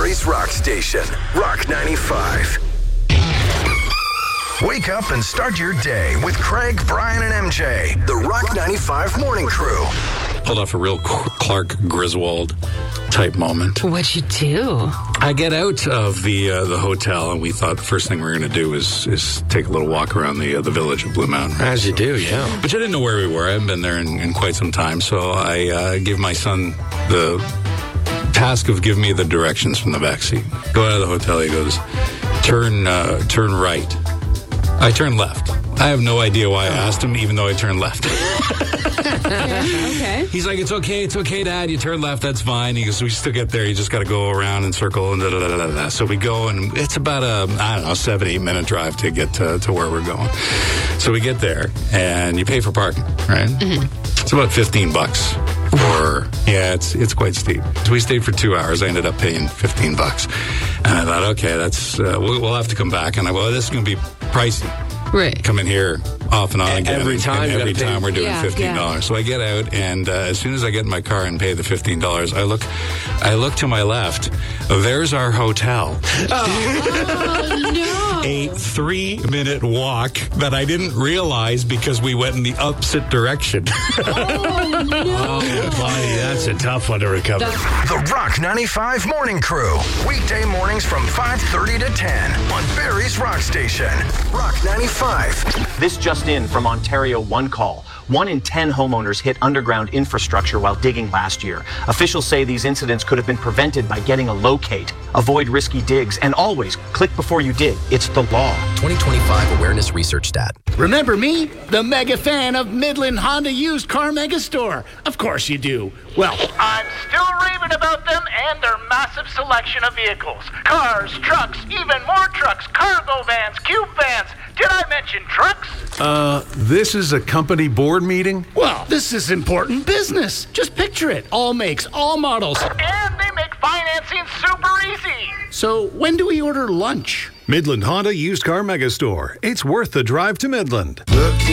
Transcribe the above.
Barrie's rock station, Rock 95. Wake up and start your day with Craig, Brian, and MJ. The Rock 95 Morning Crew. Pulled off a real Clark Griswold type moment. What'd you do? I get out of the hotel, and we thought the first thing we were going to do is take a little walk around the village of Blue Mountain. As you do, yeah. But I didn't know where we were. I haven't been there in quite some time, so I gave my son the task of giving me the directions from the backseat. Go out of the hotel. He goes, turn right. I turned left. I have no idea why I asked him, even though I turned left. Okay. He's like, it's okay, Dad. You turn left, that's fine. He goes, we still get there. You just got to go around and circle and da-da-da-da-da. So we go, and it's about a 7-8 minute drive to get to where we're going. So we get there, and you pay for parking, right? Mm-hmm. It's about $15 it's quite steep. So we stayed for 2 hours. I ended up paying $15. And I thought, okay, that's we'll have to come back. And this is going to be pricey. Right. Coming here off and on again. Every time we're doing $15. Yeah. So I get out, and as soon as I get in my car and pay the $15, I look to my left. There's our hotel. Oh, no. A 3-minute walk that I didn't realize because we went in the opposite direction. Oh, no. Oh, buddy, that's a tough one to recover. The Rock 95 Morning Crew. Weekday mornings from 5:30 to 10 on Barrie's Rock Station. Rock 95. This just in from Ontario One Call. 1 in 10 homeowners hit underground infrastructure while digging last year. Officials say these incidents could have been prevented by getting a locate. Avoid risky digs and always click before you dig. It's the law. 2025 Awareness Research Stat. Remember me? The mega fan of Midland Honda Used Car Mega Store. Of course you do. Well, I'm still raving about them and their massive selection of vehicles. Cars, trucks, even more trucks, cargo vans, cube vans. Did I mention trucks? This is a company board meeting? well, this is important business. Just picture it. All makes, all models. And they make financing super easy. So when do we order lunch? Midland Honda Used Car Mega Store. It's worth the drive to Midland.